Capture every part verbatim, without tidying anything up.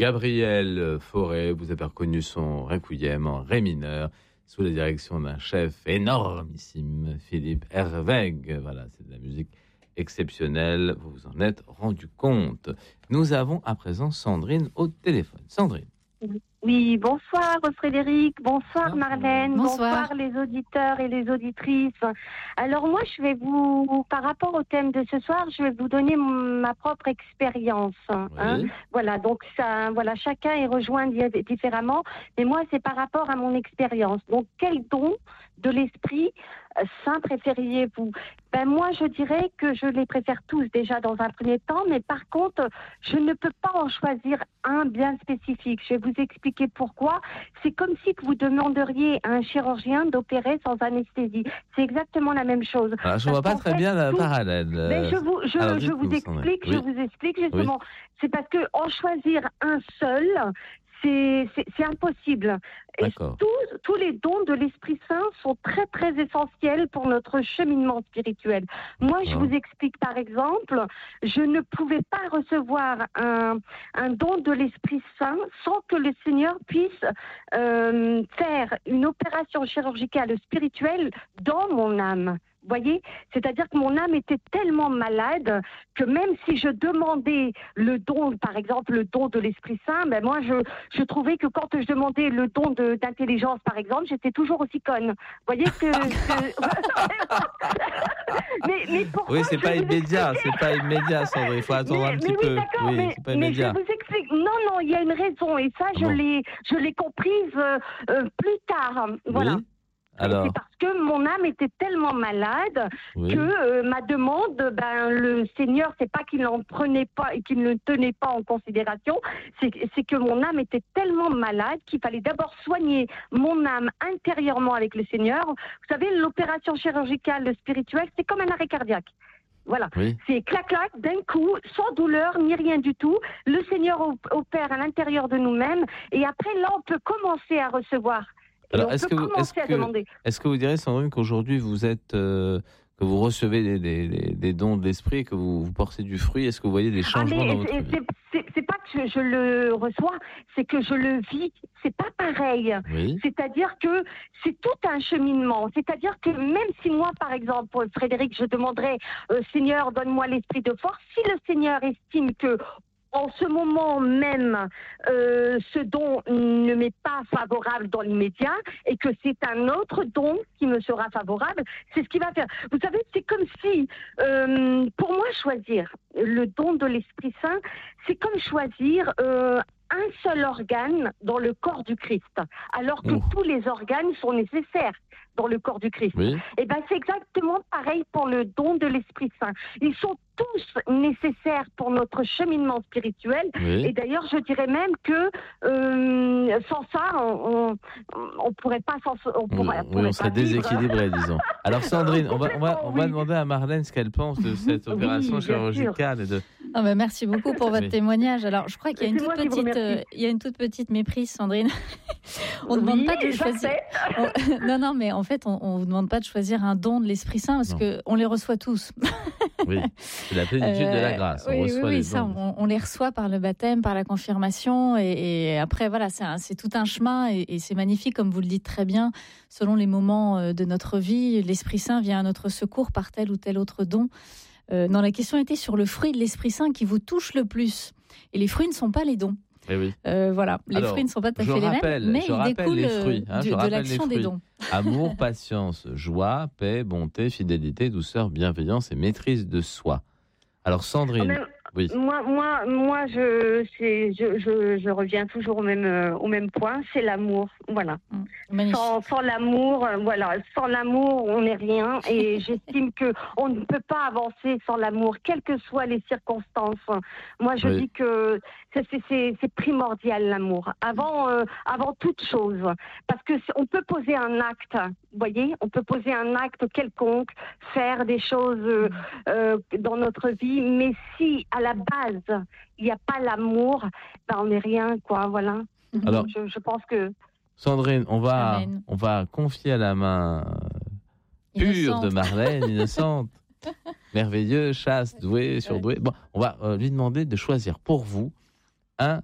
Gabriel Fauré, vous avez reconnu son requiem en ré mineur, sous la direction d'un chef énormissime, Philippe Herweg. Voilà, c'est de la musique exceptionnelle, vous vous en êtes rendu compte. Nous avons à présent Sandrine au téléphone. Sandrine. Oui, bonsoir Frédéric, bonsoir Marlène, bonsoir. bonsoir les auditeurs et les auditrices. Alors moi, je vais vous, par rapport au thème de ce soir, je vais vous donner ma propre expérience. Hein. Oui. Voilà, donc ça, voilà, chacun est rejoint différemment, mais moi, c'est par rapport à mon expérience. Donc, quel don de l'esprit saint préfériez-vous? Ben moi, je dirais que je les préfère tous déjà dans un premier temps, mais par contre, je ne peux pas en choisir un bien spécifique. Je vais vous expliquer pourquoi. C'est comme si vous demanderiez à un chirurgien d'opérer sans anesthésie. C'est exactement la même chose. Alors, je ne vois pas très fait, bien le tout... parallèle. Mais je vous, je, Alors, je vous explique, oui. je vous explique justement. Oui. C'est parce que en choisir un seul, c'est, c'est, c'est impossible. Et tous, tous les dons de l'Esprit Saint sont très très essentiels pour notre cheminement spirituel. Moi, je vous explique par exemple, je ne pouvais pas recevoir un, un don de l'Esprit Saint sans que le Seigneur puisse euh, faire une opération chirurgicale spirituelle dans mon âme. Vous voyez, c'est-à-dire que mon âme était tellement malade que même si je demandais le don, par exemple le don de l'Esprit Saint, ben moi je, je trouvais que quand je demandais le don de, d'intelligence, par exemple, j'étais toujours aussi conne. Vous voyez que... que... mais, mais pourquoi oui, c'est pas immédiat, c'est pas immédiat, Sandrine, il faut attendre mais, un petit mais peu. Oui, d'accord, oui, mais, c'est pas mais immédiat. je vous explique. Non, non, il y a une raison, et ça, je, bon. l'ai, je l'ai comprise euh, euh, plus tard. Voilà. Oui. Alors... C'est parce que mon âme était tellement malade oui. que euh, ma demande, ben le Seigneur, c'est pas qu'il n'en prenait pas et qu'il ne tenait pas en considération, c'est, c'est que mon âme était tellement malade qu'il fallait d'abord soigner mon âme intérieurement avec le Seigneur. Vous savez, l'opération chirurgicale spirituelle, c'est comme un arrêt cardiaque. Voilà, oui. C'est clac-clac, d'un coup, sans douleur, ni rien du tout. Le Seigneur opère à l'intérieur de nous-mêmes et après, là, on peut commencer à recevoir. Alors, est-ce que, vous, est-ce, que, est-ce que vous direz, Sandrine, qu'aujourd'hui, vous êtes, euh, que vous recevez des, des, des, des dons de l'esprit, que vous, vous portez du fruit? Est-ce que vous voyez des changements ah, dans votre c'est, vie? c'est, c'est, c'est pas que je, je le reçois, c'est que je le vis. C'est pas pareil. Oui. C'est-à-dire que c'est tout un cheminement. C'est-à-dire que même si moi, par exemple, Frédéric, je demanderais, euh, Seigneur, donne-moi l'esprit de force, si le Seigneur estime que en ce moment même, euh, ce don ne m'est pas favorable dans l'immédiat et que c'est un autre don qui me sera favorable, c'est ce qui va faire. Vous savez, c'est comme si, euh, pour moi, choisir le don de l'Esprit Saint, c'est comme choisir euh, un seul organe dans le corps du Christ, alors que oh. tous les organes sont nécessaires dans le corps du Christ. Oui. Et ben c'est exactement pareil pour le don de l'Esprit Saint. Ils sont tous nécessaires pour notre cheminement spirituel. Oui. Et d'ailleurs, je dirais même que euh, sans ça, on on pourrait pas s'en on pourrait, oui, on serait déséquilibré, disons. Alors Sandrine, on va on va on va oui. demander à Marlène ce qu'elle pense de cette opération oui, chirurgicale et de. Ah bah merci beaucoup pour votre oui. témoignage. Alors, je crois qu'il y a une toute petite, euh, il y a une toute petite méprise, Sandrine. on ne oui, demande pas de choisir. On... non, non, mais en fait, on ne vous demande pas de choisir un don de l'Esprit Saint parce que on les reçoit tous. oui, c'est la plénitude euh, de la grâce. On oui, reçoit oui, les ça, dons. On, on les reçoit par le baptême, par la confirmation, et, et après, voilà, c'est, un, c'est tout un chemin et, et c'est magnifique, comme vous le dites très bien, selon les moments de notre vie, l'Esprit Saint vient à notre secours par tel ou tel autre don. Euh, non, la question était sur le fruit de l'Esprit Saint qui vous touche le plus. Et les fruits ne sont pas les dons. Eh oui. Euh, voilà, les Alors, fruits ne sont pas tout à fait rappelle, les mêmes, mais ils découlent les fruits, hein, du, de l'action des dons. Amour, patience, joie, paix, bonté, fidélité, douceur, bienveillance et maîtrise de soi. Alors Sandrine... Même... Oui. Moi, moi, moi, je, c'est, je, je, je reviens toujours au même, euh, au même point. C'est l'amour, voilà. Mmh. Sans, sans l'amour, euh, voilà, sans l'amour, on n'est rien. Et j'estime que on ne peut pas avancer sans l'amour, quelles que soient les circonstances. Moi, je oui. dis que c'est, c'est, c'est, c'est primordial l'amour, avant, euh, avant toute chose, parce que on peut poser un acte. Vous voyez, on peut poser un acte quelconque, faire des choses euh, euh, dans notre vie, mais si à la base il n'y a pas l'amour, ben on n'est rien, quoi. Voilà. Alors, je, je pense que Sandrine, on va, Amen. on va confier à la main pure innocente. de Marlène, innocente, merveilleuse, chaste, douée, surdouée. Bon, on va euh, lui demander de choisir pour vous un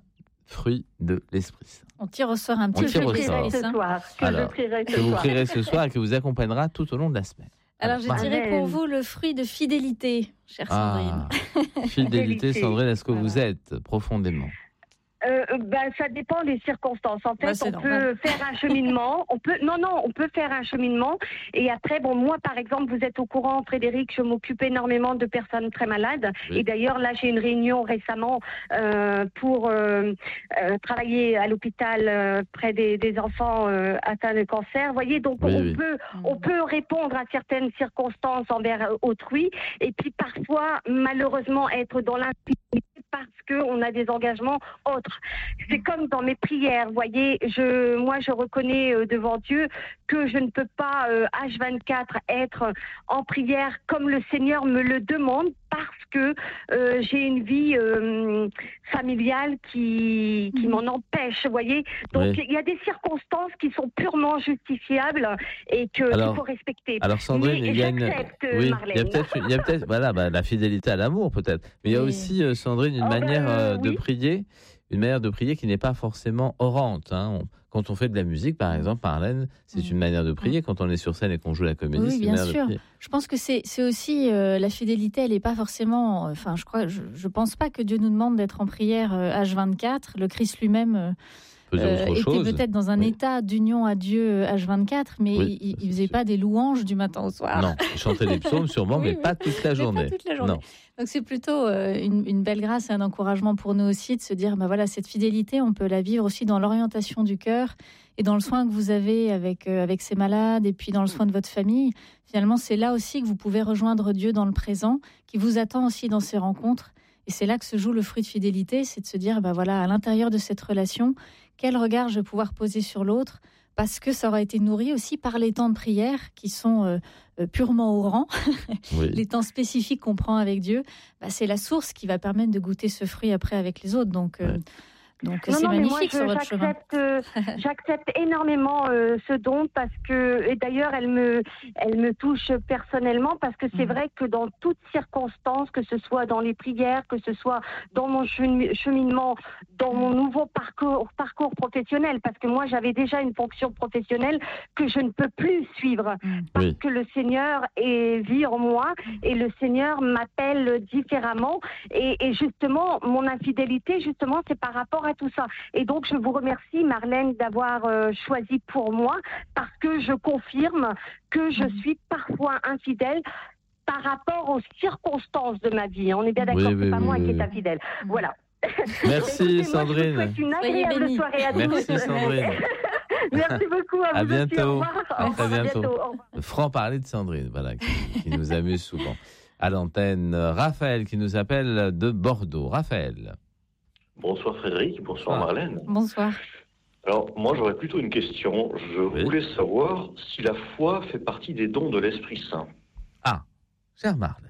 fruit de l'Esprit Saint. On tire au sort un petit peu fruit de l'Esprit Saint. Que, Alors, ce que vous prierez ce soir et que vous accompagnera tout au long de la semaine. Alors, je dirais pour vous le fruit de fidélité, chère Sandrine. Ah, fidélité, Sandrine, est-ce que voilà. vous êtes profondément ? Euh, ben, ça dépend des circonstances. En fait, bah, on normal. peut faire un cheminement. On peut, non, non, on peut faire un cheminement. Et après, bon, moi, par exemple, vous êtes au courant, Frédéric, je m'occupe énormément de personnes très malades. Oui. Et d'ailleurs, là, j'ai une réunion récemment euh, pour euh, euh, travailler à l'hôpital euh, près des, des enfants euh, atteints de cancer. Vous voyez, donc oui, on oui. peut, on peut répondre à certaines circonstances envers autrui. Et puis parfois, malheureusement, être dans l'impunité parce qu'on a des engagements autres. C'est comme dans mes prières, vous voyez, je, moi je reconnais euh, devant Dieu que je ne peux pas euh, H vingt-quatre être en prière comme le Seigneur me le demande parce que euh, j'ai une vie euh, familiale qui, qui m'en empêche, vous voyez. Donc il oui. y a des circonstances qui sont purement justifiables et que, qu'il faut respecter. Alors Sandrine, Mais il y a une... oui, Marlène. Il y a peut-être, il y a peut-être voilà, bah, la fidélité à l'amour peut-être. Mais il y a oui. aussi, euh, Sandrine, une oh, manière euh, euh, de oui. prier, une manière de prier qui n'est pas forcément orante. Hein. On, quand on fait de la musique, par exemple, Marlène, c'est mmh. une manière de prier. Quand on est sur scène et qu'on joue la comédie, oui, c'est bien une manière sûr. de prier. Je pense que c'est, c'est aussi euh, la fidélité. Elle n'est pas forcément. Enfin, je crois, je, je pense pas que Dieu nous demande d'être en prière euh, H vingt-quatre. Le Christ lui-même. Euh, Euh, était chose. peut-être dans un oui. état d'union à Dieu H vingt-quatre, mais oui, il ne faisait sûr. pas des louanges du matin au soir. Non, il chantait des psaumes sûrement, oui, mais, mais pas toute la journée. Pas toute la journée. Non. Donc c'est plutôt euh, une, une belle grâce et un encouragement pour nous aussi de se dire, bah voilà, cette fidélité, on peut la vivre aussi dans l'orientation du cœur et dans le soin que vous avez avec, euh, avec ces malades et puis dans le soin de votre famille. Finalement, c'est là aussi que vous pouvez rejoindre Dieu dans le présent, qui vous attend aussi dans ces rencontres. Et c'est là que se joue le fruit de fidélité, c'est de se dire, bah voilà, à l'intérieur de cette relation, quel regard je vais pouvoir poser sur l'autre, parce que ça aura été nourri aussi par les temps de prière qui sont euh, euh, purement au rang, oui. les temps spécifiques qu'on prend avec Dieu. Bah, c'est la source qui va permettre de goûter ce fruit après avec les autres. Donc, euh, ouais. donc non, c'est non, magnifique moi, je, sur votre chemin. Euh, j'accepte énormément euh, ce don parce que, et d'ailleurs, elle me, elle me touche personnellement parce que c'est mmh. vrai que dans toutes circonstances, que ce soit dans les prières, que ce soit dans mon cheminement, dans mon nouveau parcours, parcours professionnel, parce que moi, j'avais déjà une fonction professionnelle que je ne peux plus suivre mmh. parce oui. que le Seigneur est, vit en moi et le Seigneur m'appelle différemment. Et, et justement, mon infidélité, justement, c'est par rapport à tout ça. Et donc, je vous remercie, Marlène, d'avoir euh, choisi pour moi, parce que je confirme que je suis parfois infidèle par rapport aux circonstances de ma vie. On est bien d'accord, oui, c'est oui, pas oui, moi oui. qui est infidèle. Voilà. Merci, écoutez, Sandrine. Moi, je vous souhaite une agréable soirée à tous. Merci, Sandrine. Merci beaucoup. À, à vous bientôt. Aussi. Au revoir. À Au très bientôt. bientôt. Franc parler de Sandrine, voilà, qui, qui nous amuse souvent. À l'antenne, Raphaël qui nous appelle de Bordeaux. Raphaël. Bonsoir Frédéric, bonsoir Marlène. Bonsoir. Alors moi j'aurais plutôt une question. Je oui. voulais savoir si la foi fait partie des dons de l'Esprit Saint. Ah, chère Marlène.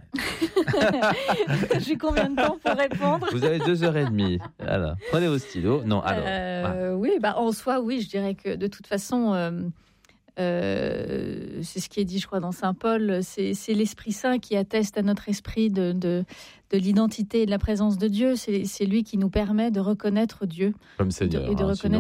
J'ai combien de temps pour répondre? Vous avez deux heures et demie. Alors, prenez vos stylos. Non, alors. Euh, ah. Oui, bah, en soi, oui, je dirais que de toute façon... Euh... Euh, c'est ce qui est dit, je crois, dans Saint Paul. C'est, c'est l'Esprit Saint qui atteste à notre esprit de, de, de l'identité et de la présence de Dieu. C'est, c'est lui qui nous permet de reconnaître Dieu. Comme Seigneur. Et de, et de hein, reconnaître